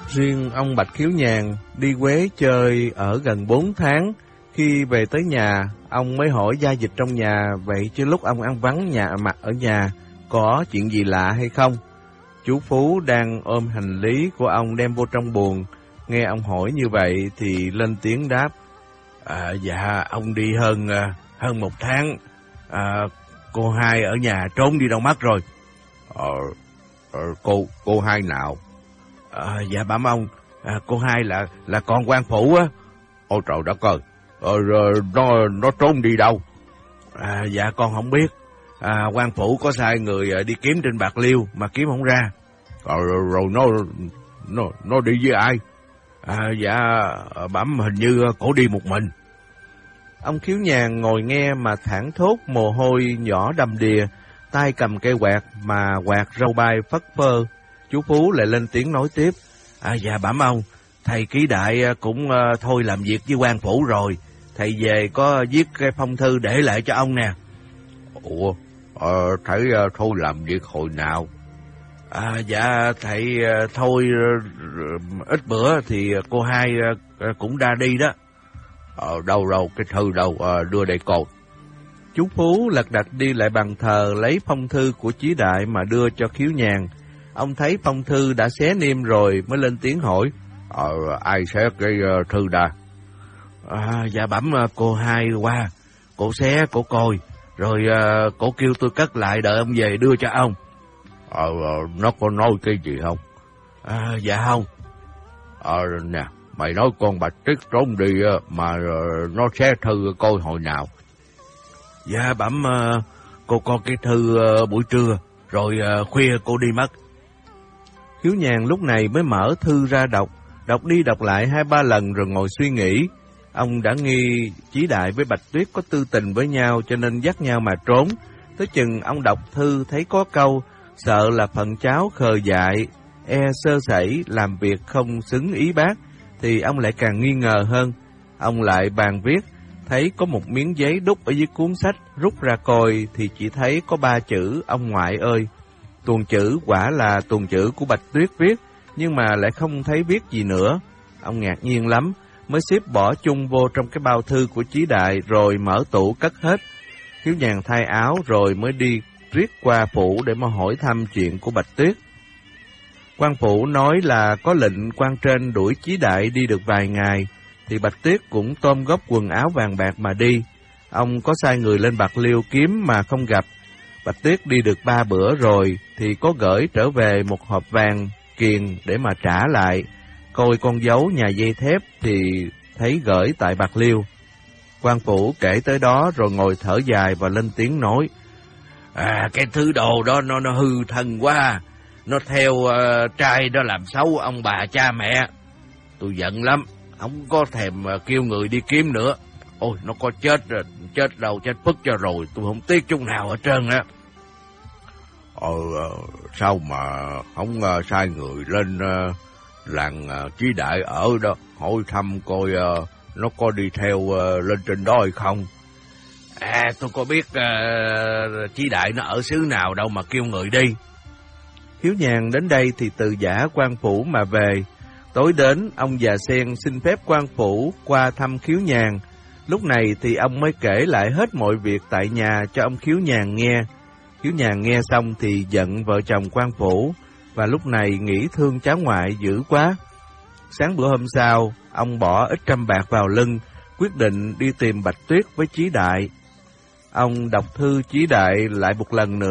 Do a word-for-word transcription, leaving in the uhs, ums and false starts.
Riêng ông Bạch Khiếu Nhàn đi Quế chơi ở gần bốn tháng. Khi về tới nhà, ông mới hỏi gia dịch trong nhà, vậy chứ lúc ông ăn vắng nhà mặt ở nhà, có chuyện gì lạ hay không? Chú Phú đang ôm hành lý của ông đem vô trong buồng, nghe ông hỏi như vậy thì lên tiếng đáp. À, dạ, ông đi hơn hơn một tháng, à, cô hai ở nhà trốn đi đâu mất rồi? Ờ, ờ cô cô hai nào? À, dạ bẩm ông, à, cô hai là là con quan phủ á. Ôi trời đất ơi, ờ, nó nó trốn đi đâu? À, dạ con không biết. À, quan phủ có sai người đi kiếm trên Bạc Liêu mà kiếm không ra. Rồi, rồi, rồi nó nó nó đi với ai? À, dạ bẩm hình như cổ đi một mình. Ông Khiếu Nhàn ngồi nghe mà thảng thốt, mồ hôi nhỏ đầm đìa, tay cầm cây quạt mà quạt râu bay phất phơ. Chú Phú lại lên tiếng nói tiếp. À, dạ bẩm ông, thầy Ký Đại cũng uh, thôi làm việc với quan phủ rồi. Thầy về có viết cái phong thư để lại cho ông nè. Ủa, uh, thầy uh, thôi làm việc hồi nào? À, dạ thầy uh, thôi uh, ít bữa thì cô hai uh, cũng ra đi đó. Ờ, đâu đâu, cái thư đâu, uh, đưa đây coi. Chú Phú lật đật đi lại bàn thờ lấy phong thư của Chí Đại mà đưa cho Khiếu Nhàn. Ông thấy phong thư đã xé niêm rồi mới lên tiếng hỏi. Ờ, ai xé cái uh, thư đã? À, dạ bẩm uh, cô hai qua, cô xé, cô coi, rồi uh, cô kêu tôi cất lại đợi ông về đưa cho ông. Ờ, uh, nó có nói cái gì không? À, dạ không. Ờ, nè, mày nói con Bạch Tuyết trốn đi uh, mà uh, nó xé thư coi hồi nào? Dạ bẩm uh, cô có cái thư uh, buổi trưa, rồi uh, khuya cô đi mất. Khiếu Nhàn lúc này mới mở thư ra đọc, đọc đi đọc lại hai ba lần rồi ngồi suy nghĩ. Ông đã nghi Chí Đại với Bạch Tuyết có tư tình với nhau cho nên dắt nhau mà trốn. Tới chừng ông đọc thư thấy có câu, sợ là phận cháu khờ dại, e sơ sẩy, làm việc không xứng ý bác, thì ông lại càng nghi ngờ hơn. Ông lại bàn viết, thấy có một miếng giấy đúc ở dưới cuốn sách, rút ra coi thì chỉ thấy có ba chữ ông ngoại ơi. Tuồng chữ quả là tuồng chữ của Bạch Tuyết viết, nhưng mà lại không thấy viết gì nữa. Ông ngạc nhiên lắm, mới xếp bỏ chung vô trong cái bao thư của Chí Đại rồi mở tủ cất hết. Khiếu Nhàn thay áo rồi mới đi riết qua phủ để mà hỏi thăm chuyện của Bạch Tuyết. Quan phủ nói là có lệnh quan trên đuổi Chí Đại đi được vài ngày, thì Bạch Tuyết cũng tôm góp quần áo vàng bạc mà đi. Ông có sai người lên Bạc Liêu kiếm mà không gặp. Bạch Tuyết đi được ba bữa rồi thì có gửi trở về một hộp vàng kiền để mà trả lại. Coi con dấu nhà dây thép thì thấy gửi tại Bạc Liêu. Quan phủ kể tới đó rồi ngồi thở dài và lên tiếng nói. À, cái thứ đồ đó nó nó hư thân quá. Nó theo uh, trai đó làm xấu ông bà cha mẹ. Tôi giận lắm. Không có thèm uh, kêu người đi kiếm nữa. Ôi, nó có chết rồi, chết đâu, chết phức cho rồi. Tôi không tiếc chút nào hết trơn á. Ờ, sao mà không uh, sai người lên uh, làng uh, Chí Đại ở đó, hỏi thăm coi uh, nó có đi theo uh, lên trên đó hay không? À, tôi có biết uh, Chí Đại nó ở xứ nào đâu mà kêu người đi. Khiếu Nhàn đến đây thì từ giả quan phủ mà về. Tối đến, ông già Sen xin phép quan phủ qua thăm Khiếu Nhàn. Lúc này thì ông mới kể lại hết mọi việc tại nhà cho ông Khiếu Nhàn nghe. Khiếu Nhàn nghe xong thì giận vợ chồng quan phủ, và lúc này nghĩ thương cháu ngoại dữ quá. Sáng bữa hôm sau, ông bỏ ít trăm bạc vào lưng, quyết định đi tìm Bạch Tuyết với Chí Đại. Ông đọc thư Chí Đại lại một lần nữa.